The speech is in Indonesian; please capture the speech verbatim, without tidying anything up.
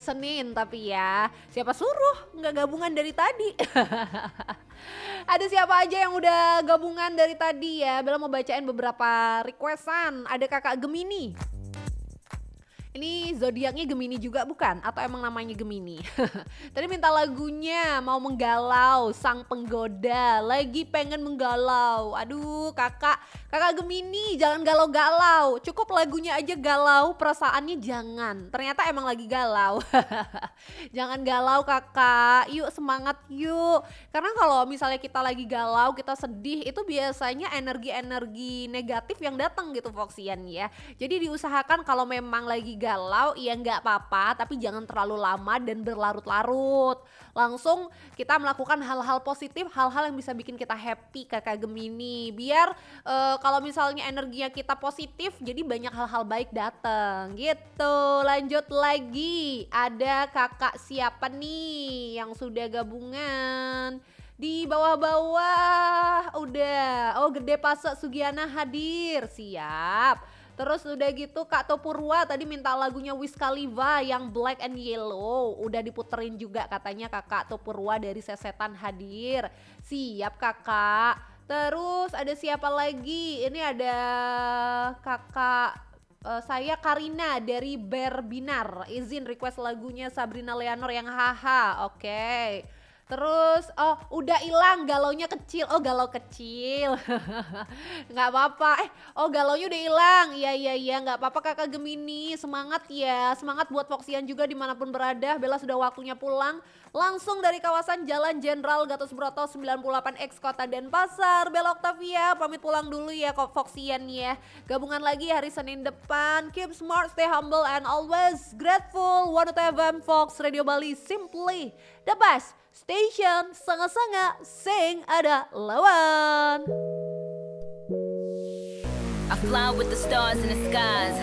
Senin tapi ya. Siapa suruh nggak gabungan dari tadi. Ada siapa aja yang udah gabungan dari tadi ya? Bella mau bacain beberapa requestan. Ada Kakak Gemini. Ini zodiaknya Gemini juga bukan? Atau emang namanya Gemini? Tadi minta lagunya, mau menggalau, sang penggoda, lagi pengen menggalau. Aduh kakak, kakak Gemini jangan galau-galau. Cukup lagunya aja galau, perasaannya jangan. Ternyata emang lagi galau. Jangan galau kakak, yuk semangat yuk. Karena kalau misalnya kita lagi galau, kita sedih, itu biasanya energi-energi negatif yang datang gitu Foxian ya. Jadi diusahakan kalau memang lagi galau ya nggak apa-apa, tapi jangan terlalu lama dan berlarut-larut. Langsung kita melakukan hal-hal positif, hal-hal yang bisa bikin kita happy kakak Gemini. Biar uh, kalau misalnya energinya kita positif, jadi banyak hal-hal baik datang gitu. Lanjut lagi, ada kakak siapa nih yang sudah gabungan? Di bawah-bawah udah, oh Gede Pase Sugiana hadir, siap. Terus udah gitu Kak Topurwa tadi minta lagunya Wiz Khalifa yang Black and Yellow. Udah diputerin juga katanya Kakak Topurwa dari Sesetan hadir. Siap kakak. Terus ada siapa lagi? Ini ada kakak uh, saya Karina dari Berbinar. Izin request lagunya Sabrina Leonor yang haha. Oke. Okay. Terus, oh udah hilang galaunya kecil, oh galau kecil, nggak apa-apa, eh oh galaunya udah hilang, iya iya iya nggak apa-apa kakak Gemini, semangat ya, semangat buat Foxian juga dimanapun berada. Bella sudah waktunya pulang, langsung dari kawasan Jalan Jenderal Gatot Subroto sembilan puluh delapan X Kota Denpasar. Bella Octavia pamit pulang dulu ya kok Foxian ya, gabungan lagi hari Senin depan. Keep smart, stay humble and always grateful. one oh two F M Fox Radio Bali, simply the best station, sangat-sangat sing ada lawan. I fly with the stars in the skies.